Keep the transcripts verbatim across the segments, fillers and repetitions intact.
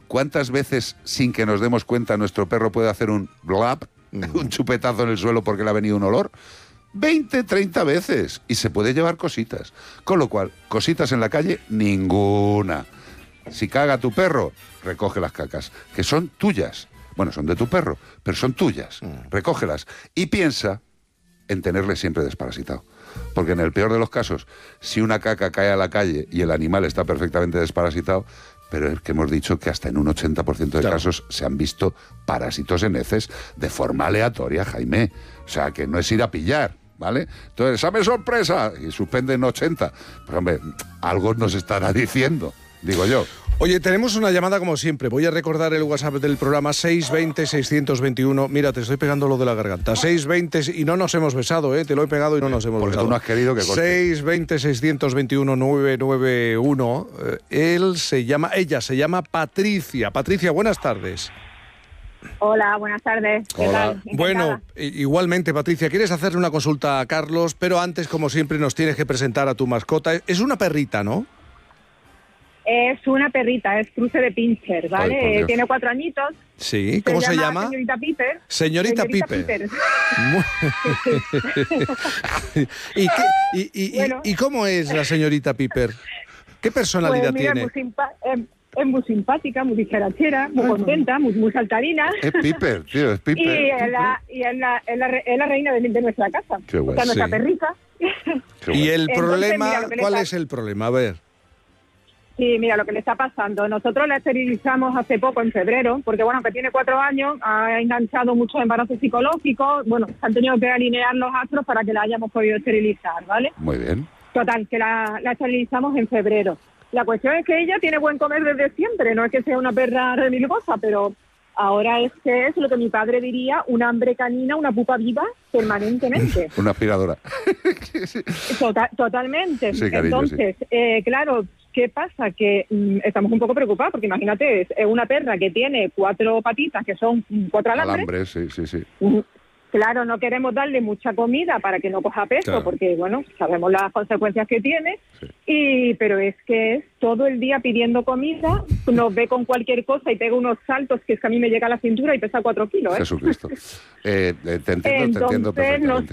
¿cuántas veces sin que nos demos cuenta nuestro perro puede hacer un blap, mm. un chupetazo en el suelo porque le ha venido un olor? veinte, treinta veces, y se puede llevar cositas. Con lo cual, cositas en la calle, ninguna. Si caga tu perro, recoge las cacas, que son tuyas. Bueno, son de tu perro, pero son tuyas. Mm. Recógelas. Y piensa en tenerle siempre desparasitado. Porque en el peor de los casos, si una caca cae a la calle y el animal está perfectamente desparasitado, pero es que hemos dicho que hasta en un ochenta por ciento de claro. casos se han visto parásitos en heces de forma aleatoria, Jaime. O sea, que no es ir a pillar, ¿vale? Entonces, examen sorpresa, y suspenden ochenta. Pero, hombre, algo nos estará diciendo, digo yo. Oye, tenemos una llamada como siempre. Voy a recordar el WhatsApp del programa seis veinte, seiscientos veintiuno. Mira, te estoy pegando lo de la garganta. seis veinte, y no nos hemos besado, ¿eh? Te lo he pegado y no nos hemos Porque besado. Tú no has querido que corte. seis veinte, seiscientos veintiuno, novecientos noventa y uno. Eh, él se llama, ella se llama Patricia. Patricia, buenas tardes. Hola, buenas tardes. ¿Qué Hola. tal? Bueno, igualmente, Patricia, quieres hacerle una consulta a Carlos, pero antes, como siempre, nos tienes que presentar a tu mascota. Es una perrita, ¿no? Es una perrita, es cruce de pincher, ¿vale? Ay, eh, tiene cuatro añitos. Sí, ¿cómo se, se llama? Señorita Piper. Señorita, Señorita Piper. Piper. ¿Y, qué, y, y, bueno. y, ¿Y cómo es la señorita Piper? ¿Qué personalidad pues mira, tiene? Muy simpa- eh, es muy simpática, muy dicharachera, muy bueno. contenta, muy, muy saltarina. Es Piper, tío, es Piper. Y es la, y es la, es la, es la reina de, de nuestra casa. Qué guay, o sea, nuestra sí. perrita. ¿Y el Entonces, problema? mira, ¿Cuál está... es el problema? A ver. Sí, mira, lo que le está pasando. Nosotros la esterilizamos hace poco, en febrero, porque, bueno, que tiene cuatro años, ha enganchado muchos embarazos psicológicos, bueno, se han tenido que alinear los astros para que la hayamos podido esterilizar, ¿vale? Muy bien. Total, que la, la esterilizamos en febrero. La cuestión es que ella tiene buen comer desde siempre, no es que sea una perra remilgosa, pero ahora es que es lo que mi padre diría, un hambre canina, una pupa viva permanentemente. Una aspiradora. Total, totalmente. Sí, cariño, Entonces, sí. eh, claro... ¿Qué pasa? Que mmm, estamos un poco preocupados, porque imagínate, es una perra que tiene cuatro patitas, que son cuatro alambres. Alambres, sí, sí, sí. Claro, no queremos darle mucha comida para que no coja peso, claro. porque, bueno, sabemos las consecuencias que tiene, sí. y pero es que es todo el día pidiendo comida, nos ve con cualquier cosa y pega unos saltos que es que a mí me llega a la cintura y pesa cuatro kilos, ¿eh? Jesucristo. Eh, te entiendo, Entonces, te entiendo perfectamente. no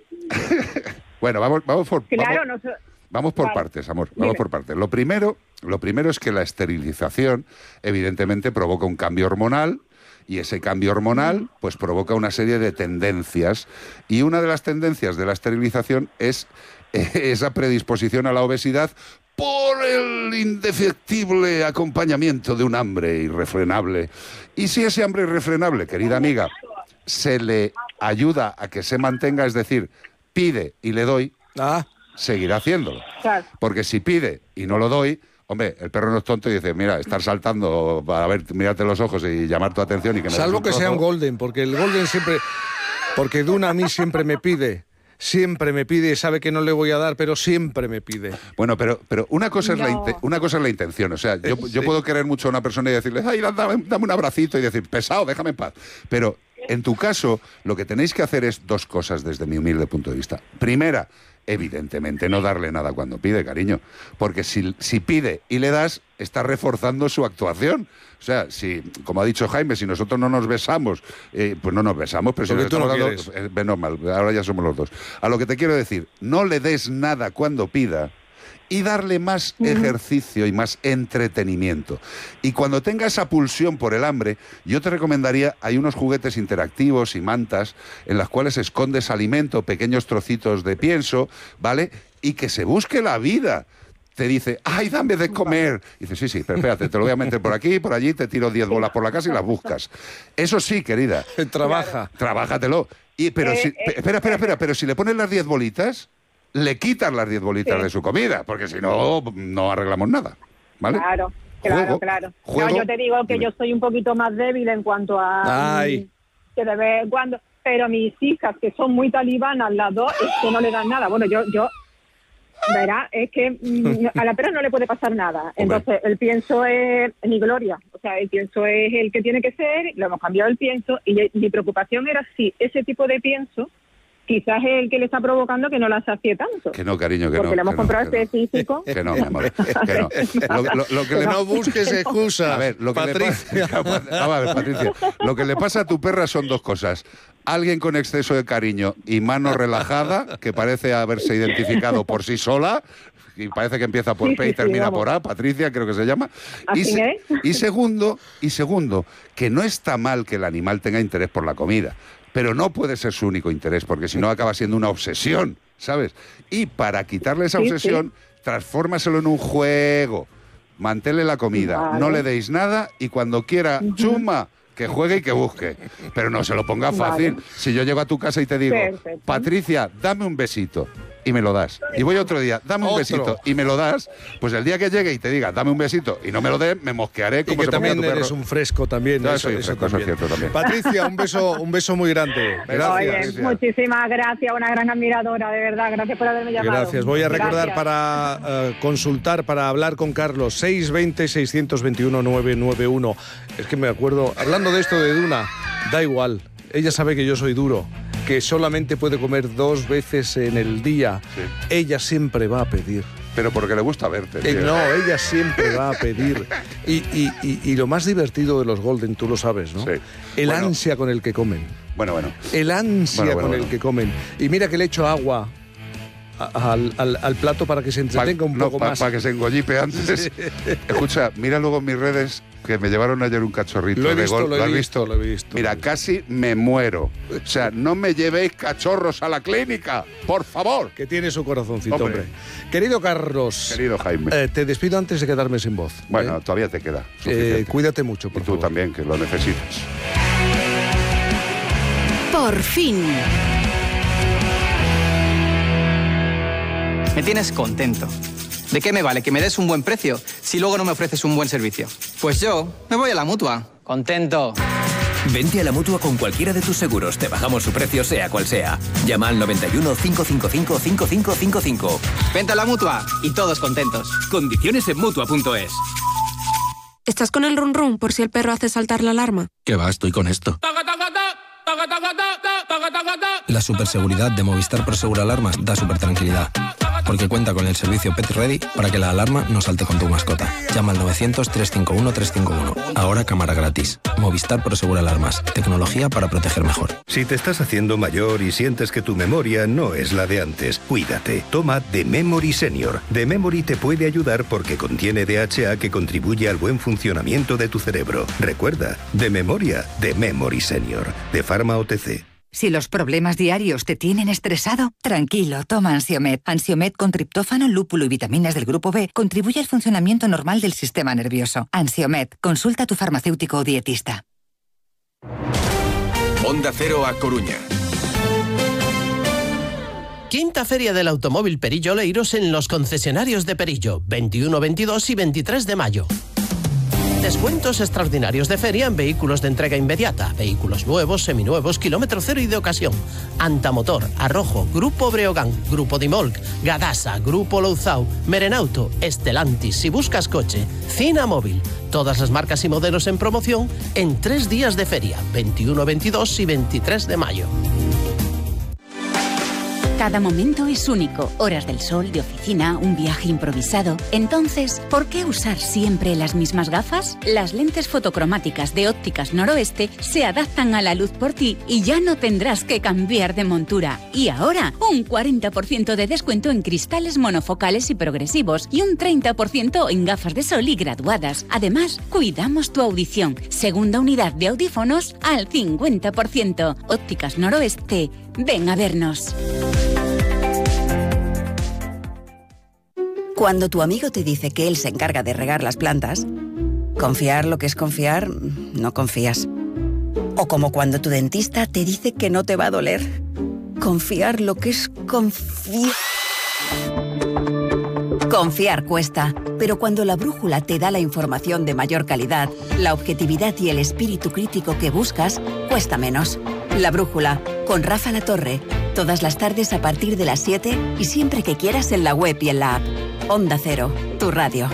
sé... Bueno, vamos, vamos por... Claro, vamos... no sé... Vamos por vale. partes, amor, vamos Dime. por partes. Lo primero, lo primero es que la esterilización evidentemente provoca un cambio hormonal y ese cambio hormonal pues provoca una serie de tendencias y una de las tendencias de la esterilización es eh, esa predisposición a la obesidad por el indefectible acompañamiento de un hambre irrefrenable. Y si ese hambre irrefrenable, querida amiga, se le ayuda a que se mantenga, es decir, pide y le doy... Ah. seguirá haciéndolo. Claro. Porque si pide y no lo doy, hombre, el perro no es tonto y dice, mira, estar saltando para ver, mirarte los ojos y llamar tu atención y que no Salvo que sea un golden, porque el golden siempre... Porque Duna a mí siempre me pide, siempre me pide, sabe que no le voy a dar, pero siempre me pide. Bueno, pero, pero una, cosa es no. la inte- una cosa es la intención, o sea, yo, Sí. yo puedo querer mucho a una persona y decirle, ay, dame, dame un abracito y decir, pesado, déjame en paz. Pero en tu caso, lo que tenéis que hacer es dos cosas desde mi humilde punto de vista. Primera, evidentemente no darle nada cuando pide, cariño, porque si, si pide y le das, está reforzando su actuación. O sea, si, como ha dicho Jaime, si nosotros no nos besamos, eh, pues no nos besamos, pero si Porque nos tú no estamos dando, eh, menos mal, ahora ya somos los dos. A lo que te quiero decir, no le des nada cuando pida, y darle más uh-huh. ejercicio y más entretenimiento. Y cuando tenga esa pulsión por el hambre, yo te recomendaría, hay unos juguetes interactivos y mantas en las cuales escondes alimento, pequeños trocitos de pienso, ¿vale? Y que se busque la vida. Te dice, ay, dame de comer. Y dice, sí, sí, pero espérate, te lo voy a meter por aquí, por allí, te tiro diez bolas por la casa y las buscas. Eso sí, querida. Trabaja. Trabájatelo. Y, pero eh, si, eh, espera, espera, espera, pero si le pones las diez bolitas... le quitas las diez bolitas sí. de su comida, porque si no, no arreglamos nada, ¿vale? Claro, claro, juego, claro. Juego, no, yo te digo que dime. yo soy un poquito más débil en cuanto a... Ay. Que de vez en cuando... Pero mis hijas, que son muy talibanas las dos, es que no le dan nada. Bueno, yo... yo verá, es que mm, a la perra no le puede pasar nada. Entonces, el pienso es mi gloria. O sea, el pienso es el que tiene que ser, lo hemos cambiado el pienso, y mi preocupación era si ese tipo de pienso quizás es el que le está provocando que no la sacie tanto. Que no, cariño, que porque no. le hemos que comprado no, que específico. No. Que no, mi amor, que no. Lo, lo, lo que Que le, no busques excusas. A ver, lo que Patricia. le pasa, a ver, Patricia, lo que le pasa a tu perra son dos cosas. Alguien con exceso de cariño y mano relajada, que parece haberse identificado por sí sola, y parece que empieza por Sí, P sí, y termina sí, por A, Patricia creo que se llama. Y, Así se- es. y segundo, y segundo, que no está mal que el animal tenga interés por la comida, pero no puede ser su único interés, porque si no acaba siendo una obsesión, ¿sabes? Y para quitarle esa Sí, obsesión, transfórmaselo en un juego. Manténle la comida, Vale. no le deis nada y cuando quiera, chuma, que juegue y que busque. Pero no se lo ponga fácil. Vale. Si yo llego a tu casa y te digo, Perfecto. Patricia, dame un besito, y me lo das. Y voy otro día, dame un Otro. besito, y me lo das, pues el día que llegue y te diga, dame un besito, y no me lo dé, me mosquearé Y como que se ponga también tu perro. eres un fresco también. Yo eso, soy un eso fresco, eso es también. cierto también. Patricia, un beso, un beso muy grande. Gracias. Oye, Patricia. muchísimas gracias, una gran admiradora, de verdad. Gracias por haberme llamado. Gracias. Voy a recordar Gracias. para eh, consultar, para hablar con Carlos, seis veinte, seiscientos veintiuno, novecientos noventa y uno. Es que me acuerdo, hablando de esto de Duna, da igual, ella sabe que yo soy duro, que solamente puede comer dos veces en el día. Sí. Ella siempre va a pedir. Pero porque le gusta verte. Eh, tío. no, ella siempre va a pedir. Y, y- y- y lo más divertido de los Golden, tú lo sabes, ¿no? Sí. El Bueno. ansia con el que comen. Bueno, bueno. El ansia Bueno, bueno, con el bueno. que comen. Y mira que le echo agua a- al, al- al plato para que se entretenga un poco más. Para que se engollipe antes. Escucha, mira luego en mis redes que me llevaron ayer un cachorrito Lo he de visto, gol. lo he has visto, lo he visto. Mira, casi me muero. O sea, no me llevéis cachorros a la clínica, por favor. Que tiene su corazoncito, Hombre. hombre. Querido Carlos, Querido Jaime. eh, te despido antes de quedarme sin voz. Bueno, ¿eh? todavía te queda. Eh, suficiente. cuídate mucho, y por tú favor. también, que lo necesitas. Por fin. Me tienes contento. ¿De qué me vale que me des un buen precio si luego no me ofreces un buen servicio? Pues yo me voy a la Mutua. Contento. Vente a la Mutua con cualquiera de tus seguros. Te bajamos su precio, sea cual sea. Llama al noventa y uno, cincuecientos cincuenta y cinco, cinco cinco cinco cinco. Vente a la Mutua y todos contentos. Condiciones en Mutua punto es. ¿Estás con el run run por si el perro hace saltar la alarma? Que va, estoy con esto. La superseguridad de Movistar Prosegur Alarmas da super tranquilidad. Porque cuenta con el servicio Pet Ready para que la alarma no salte con tu mascota. Llama al novecientos, trescientos cincuenta y uno, trescientos cincuenta y uno. Ahora cámara gratis. Movistar Prosegur Alarmas. Tecnología para proteger mejor. Si te estás haciendo mayor y sientes que tu memoria no es la de antes, cuídate. Toma The Memory Senior. The Memory te puede ayudar porque contiene D H A que contribuye al buen funcionamiento de tu cerebro. Recuerda, de memoria, The Memory Senior. De Pharma O T C. Si los problemas diarios te tienen estresado, tranquilo, toma Ansiomed. Ansiomed con triptófano, lúpulo y vitaminas del grupo B contribuye al funcionamiento normal del sistema nervioso. Ansiomed, consulta a tu farmacéutico o dietista. Onda Cero a Coruña. Quinta Feria del Automóvil Perillo Oleiros en los concesionarios de Perillo, veintiuno, veintidós y veintitrés de mayo. Descuentos extraordinarios de feria en vehículos de entrega inmediata, vehículos nuevos, seminuevos, kilómetro cero y de ocasión. Antamotor, Arrojo, Grupo Breogán, Grupo Dimolc, Gadasa, Grupo Louzao, Merenauto, Estelantis, si buscas coche, Cina Móvil. Todas las marcas y modelos en promoción en tres días de feria, veintiuno, veintidós y veintitrés de mayo. Cada momento es único. Horas del sol, de oficina, un viaje improvisado. Entonces, ¿por qué usar siempre las mismas gafas? Las lentes fotocromáticas de Ópticas Noroeste se adaptan a la luz por ti y ya no tendrás que cambiar de montura. Y ahora, un cuarenta por ciento de descuento en cristales monofocales y progresivos y un treinta por ciento en gafas de sol y graduadas. Además, cuidamos tu audición. Segunda unidad de audífonos al cincuenta por ciento. Ópticas Noroeste. Ven a vernos. Cuando tu amigo te dice que él se encarga de regar las plantas, confiar lo que es confiar, no confías. O como cuando tu dentista te dice que no te va a doler. Confiar lo que es confiar. Confiar cuesta, pero cuando la brújula te da la información de mayor calidad, la objetividad y el espíritu crítico que buscas, cuesta menos. La brújula, con Rafa Latorre, todas las tardes a partir de las siete y siempre que quieras en la web y en la app. Onda Cero, tu radio.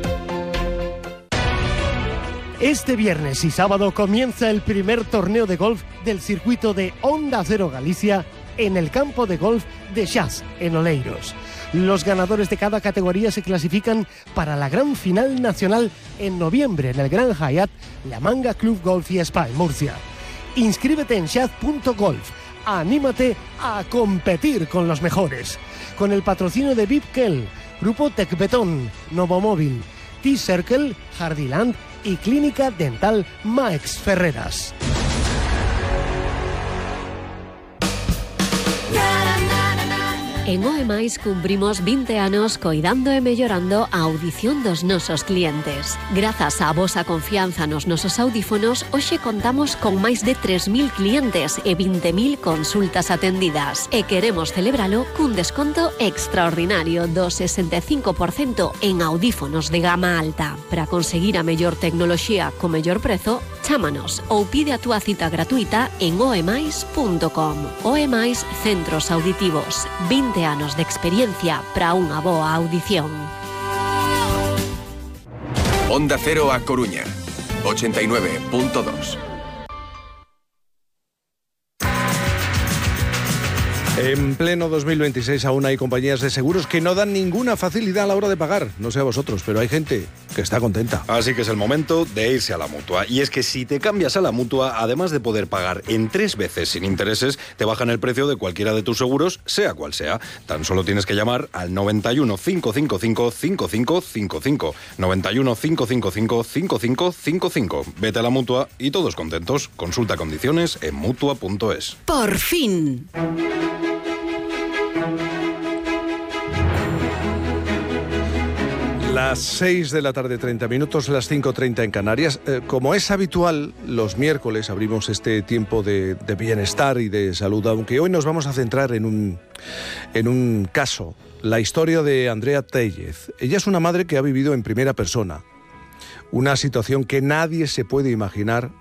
Este viernes y sábado comienza el primer torneo de golf del circuito de Onda Cero Galicia en el campo de golf de Xas, en Oleiros. Los ganadores de cada categoría se clasifican para la gran final nacional en noviembre en el Gran Hyatt, La Manga Club Golf y Spa en Murcia. Inscríbete en xaz punto golf. Anímate a competir con los mejores. Con el patrocinio de V I P Kell, Grupo Tecbetón, Novomóvil, T-Circle, Jardiland y Clínica Dental Maex Ferreras. En O E Mais cumprimos vinte anos coidando e mellorando a audición dos nosos clientes. Grazas á vosa confianza nos nosos audífonos, hoxe contamos con máis de tres mil clientes e vinte mil consultas atendidas. E queremos celebralo cun desconto extraordinario do sesenta e cinco por cento en audífonos de gama alta. Para conseguir a mellor tecnoloxía co mellor prezo, chámanos ou pide a túa cita gratuita en o e mais punto com. O E Mais Centros Auditivos. vinte anos de experiencia para unha boa audición. Onda Cero a Coruña, ochenta y nueve punto dos. En pleno dos mil veintiséis aún hay compañías de seguros que no dan ninguna facilidad a la hora de pagar. No sé a vosotros, pero hay gente que está contenta. Así que es el momento de irse a la Mutua. Y es que si te cambias a la Mutua, además de poder pagar en tres veces sin intereses, te bajan el precio de cualquiera de tus seguros, sea cual sea. Tan solo tienes que llamar al noventa y uno, cinco cinco cinco, cinco cinco cinco cinco. noventa y uno, cinco cinco cinco, cinco cinco cinco cinco. Vete a la Mutua y todos contentos. Consulta condiciones en mutua punto es. Por fin. Las seis de la tarde, treinta minutos, las cinco treinta en Canarias. Eh, como es habitual, los miércoles abrimos este tiempo de, de bienestar y de salud, aunque hoy nos vamos a centrar en un, en un caso, la historia de Andrea Tellez. Ella es una madre que ha vivido en primera persona una situación que nadie se puede imaginar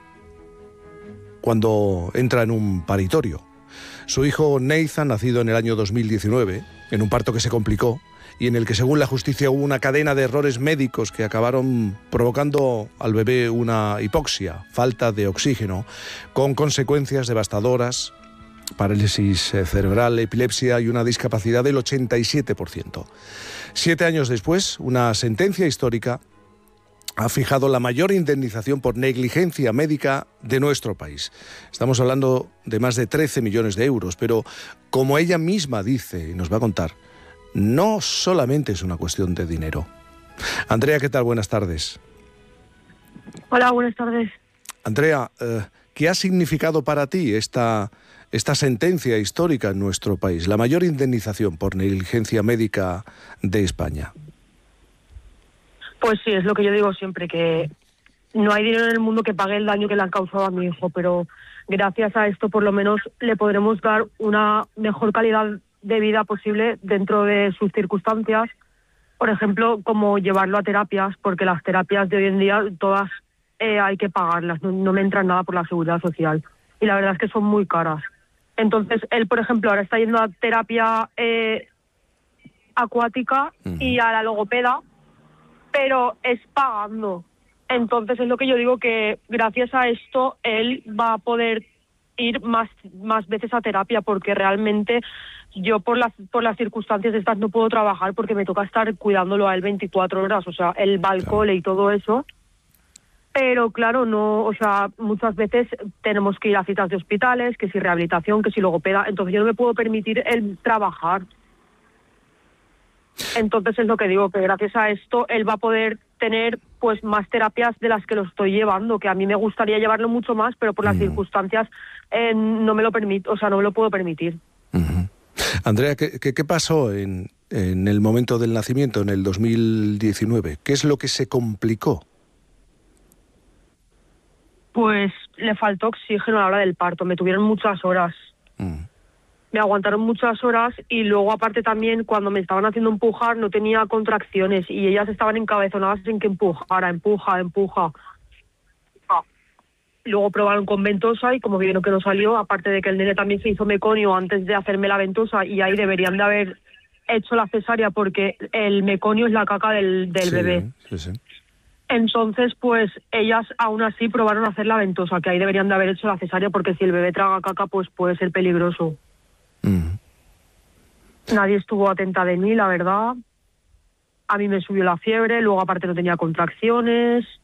cuando entra en un paritorio. Su hijo Nathan, nacido en el año dos mil diecinueve, en un parto que se complicó, y en el que, según la justicia, hubo una cadena de errores médicos que acabaron provocando al bebé una hipoxia, falta de oxígeno, con consecuencias devastadoras, parálisis cerebral, epilepsia y una discapacidad del ochenta y siete por ciento. Siete años después, una sentencia histórica ha fijado la mayor indemnización por negligencia médica de nuestro país. Estamos hablando de más de trece millones de euros, pero como ella misma dice y nos va a contar, no solamente es una cuestión de dinero. Andrea, ¿qué tal? Buenas tardes. Hola, buenas tardes. Andrea, eh, ¿qué ha significado para ti esta, esta sentencia histórica en nuestro país, la mayor indemnización por negligencia médica de España? Pues sí, es lo que yo digo siempre, que no hay dinero en el mundo que pague el daño que le han causado a mi hijo, pero gracias a esto por lo menos le podremos dar una mejor calidad de vida posible dentro de sus circunstancias. Por ejemplo, como llevarlo a terapias, porque las terapias de hoy en día todas eh, hay que pagarlas, no, no me entra nada por la seguridad social. Y la verdad es que son muy caras. Entonces, él, por ejemplo, ahora está yendo a terapia eh, acuática uh-huh. y a la logopeda, pero es pagando. Entonces es lo que yo digo, que gracias a esto él va a poder ir más, más veces a terapia, porque realmente yo por las por las circunstancias estas no puedo trabajar porque me toca estar cuidándolo a él veinticuatro horas, o sea, él va al cole y todo eso. Pero claro, no, o sea, muchas veces tenemos que ir a citas de hospitales, que si rehabilitación, que si logopeda, entonces yo no me puedo permitir el trabajar. Entonces es lo que digo, que gracias a esto él va a poder tener pues más terapias de las que lo estoy llevando, que a mí me gustaría llevarlo mucho más, pero por las mm. circunstancias eh, no me lo permito, o sea, no me lo puedo permitir. Uh-huh. Andrea, ¿qué, qué, qué pasó en, en el momento del nacimiento, en el dos mil diecinueve? ¿Qué es lo que se complicó? Pues le faltó oxígeno a la hora del parto, me tuvieron muchas horas. Mm. Me aguantaron muchas horas y luego aparte también cuando me estaban haciendo empujar no tenía contracciones y ellas estaban encabezonadas en que empujara, empuja, empuja. Luego probaron con ventosa y como vieron que no salió, aparte de que el nene también se hizo meconio antes de hacerme la ventosa y ahí deberían de haber hecho la cesárea porque el meconio es la caca del, del sí, bebé. Sí, sí. Entonces, pues ellas aún así probaron hacer la ventosa, que ahí deberían de haber hecho la cesárea porque si el bebé traga caca pues puede ser peligroso. Mm. Nadie estuvo atenta de mí, la verdad. A mí me subió la fiebre, luego aparte no tenía contracciones.